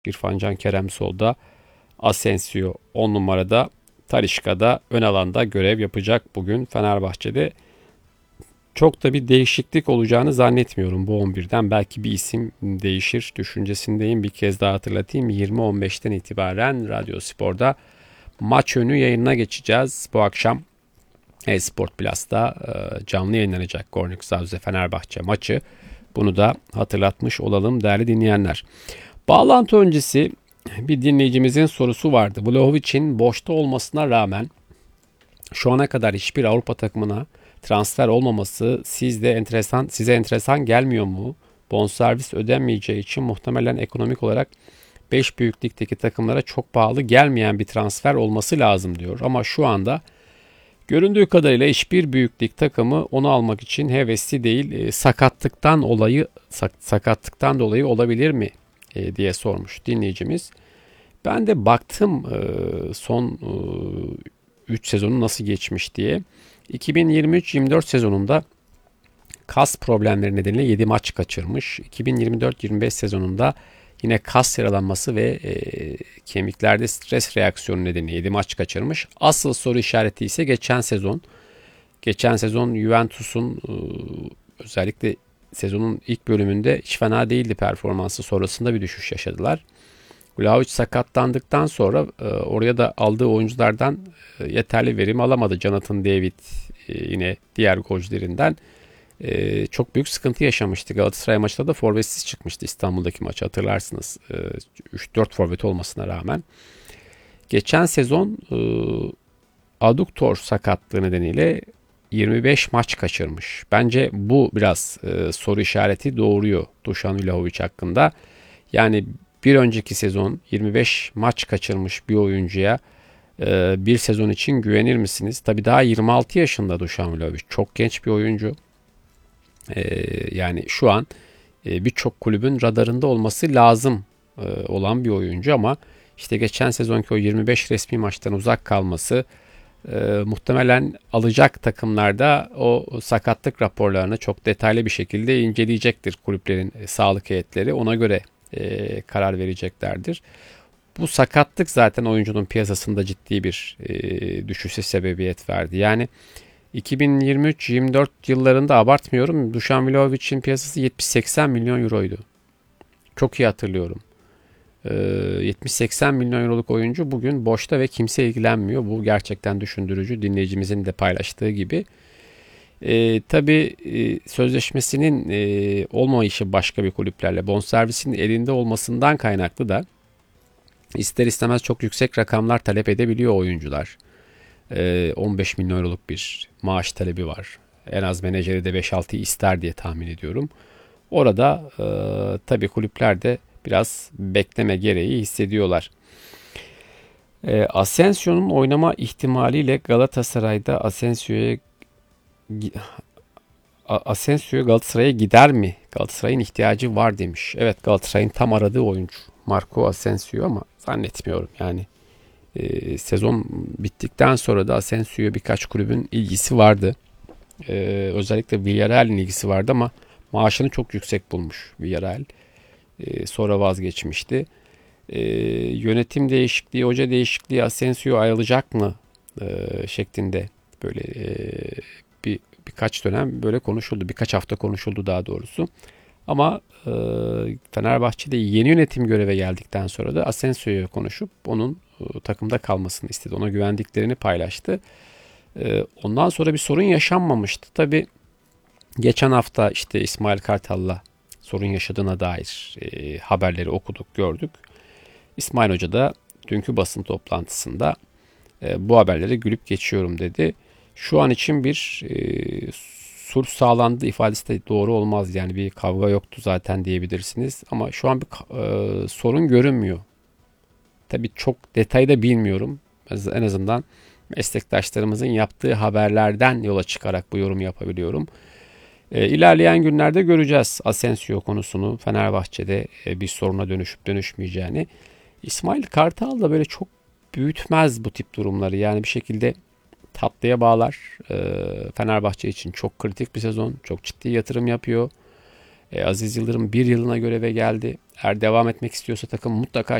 İrfan Can Kerem solda. Asensio 10 numarada. Talisca da ön alanda görev yapacak bugün Fenerbahçe'de. Çok da bir değişiklik olacağını zannetmiyorum bu 11'den. Belki bir isim değişir düşüncesindeyim. Bir kez daha hatırlatayım. 20.15'ten itibaren Radyo Spor'da maç önü yayınına geçeceğiz. Bu akşam Esport Plus'ta canlı yayınlanacak Gornik Zabrze Fenerbahçe maçı. Bunu da hatırlatmış olalım değerli dinleyenler. Bağlantı öncesi bir dinleyicimizin sorusu vardı. Vlahovic'in boşta olmasına rağmen şu ana kadar hiçbir Avrupa takımına transfer olmaması size enteresan gelmiyor mu? Bonservis ödenmeyeceği için muhtemelen ekonomik olarak 5 büyük ligdeki takımlara çok pahalı gelmeyen bir transfer olması lazım diyor. Ama şu anda göründüğü kadarıyla hiçbir büyük lig takımı onu almak için hevesli değil. Sakatlıktan dolayı olabilir mi diye sormuş dinleyicimiz. Ben de baktım son 3 sezonu nasıl geçmiş diye. 2023-24 sezonunda kas problemleri nedeniyle 7 maç kaçırmış. 2024-25 sezonunda yine kas yaralanması ve kemiklerde stres reaksiyonu nedeniyle 7 maç kaçırmış. Asıl soru işareti ise geçen sezon. Geçen sezon Juventus'un özellikle sezonun ilk bölümünde hiç fena değildi performansı. Sonrasında bir düşüş yaşadılar. Vlahovic sakatlandıktan sonra oraya da aldığı oyunculardan yeterli verim alamadı. Jonathan David yine diğer golcülerinden çok büyük sıkıntı yaşamıştı. Galatasaray maçında da forvetsiz çıkmıştı İstanbul'daki maçı hatırlarsınız. 3-4 forvet olmasına rağmen. Geçen sezon aduktor sakatlığı nedeniyle 25 maç kaçırmış. Bence bu biraz soru işareti doğuruyor Dušan Vlahovic hakkında. Yani bir önceki sezon 25 maç kaçırmış bir oyuncuya bir sezon için güvenir misiniz? Tabii daha 26 yaşında Dušan Vlahovic. Çok genç bir oyuncu. Yani şu an birçok kulübün radarında olması lazım olan bir oyuncu ama işte geçen sezonki o 25 resmi maçtan uzak kalması muhtemelen alacak takımlarda o sakatlık raporlarını çok detaylı bir şekilde inceleyecektir kulüplerin sağlık heyetleri. Ona göre karar vereceklerdir. Bu sakatlık zaten oyuncunun piyasasında ciddi bir düşüşe sebebiyet verdi. Yani 2023-24 yıllarında abartmıyorum. Dušan Vlahovic'in piyasası 70-80 milyon euroydu. Çok iyi hatırlıyorum. 70-80 milyon euroluk oyuncu bugün boşta ve kimse ilgilenmiyor. Bu gerçekten düşündürücü. Dinleyicimizin de paylaştığı gibi. Tabii sözleşmesinin olmayışı başka bir kulüplerle bonservisinin elinde olmasından kaynaklı da ister istemez çok yüksek rakamlar talep edebiliyor oyuncular. 15 milyon euroluk bir maaş talebi var. En az menajeri de 5-6'yı ister diye tahmin ediyorum. Orada tabii kulüpler de biraz bekleme gereği hissediyorlar. Asensio'nun oynama ihtimaliyle Galatasaray'da Asensio Galatasaray'a gider mi? Galatasaray'ın ihtiyacı var demiş. Evet, Galatasaray'ın tam aradığı oyuncu Marco Asensio ama zannetmiyorum yani. Sezon bittikten sonra da Asensio'ya birkaç kulübün ilgisi vardı. Özellikle Villarreal'in ilgisi vardı ama maaşını çok yüksek bulmuş Villarreal. Sonra vazgeçmişti. Yönetim değişikliği, hoca değişikliği Asensio ayrılacak mı şeklinde böyle birkaç dönem böyle konuşuldu. Birkaç hafta konuşuldu daha doğrusu. Ama Fenerbahçe'de yeni yönetim göreve geldikten sonra da Asensio'ya konuşup onun takımda kalmasını istedi. Ona güvendiklerini paylaştı. Ondan sonra bir sorun yaşanmamıştı. Tabii geçen hafta işte İsmail Kartal'la sorun yaşadığına dair haberleri okuduk, gördük. İsmail Hoca da dünkü basın toplantısında bu haberlere gülüp geçiyorum dedi. Şu an için bir sulh sağlandı ifadesi de doğru olmaz. Yani bir kavga yoktu zaten diyebilirsiniz. Ama şu an bir sorun görünmüyor. Tabii çok detayı da bilmiyorum. En azından meslektaşlarımızın yaptığı haberlerden yola çıkarak bu yorum yapabiliyorum. İlerleyen günlerde göreceğiz Asensio konusunu, Fenerbahçe'de bir soruna dönüşüp dönüşmeyeceğini. İsmail Kartal da böyle çok büyütmez bu tip durumları. Yani bir şekilde tatlıya bağlar. Fenerbahçe için çok kritik bir sezon. Çok ciddi yatırım yapıyor. Aziz Yıldırım bir yılına göreve geldi. Eğer devam etmek istiyorsa takım mutlaka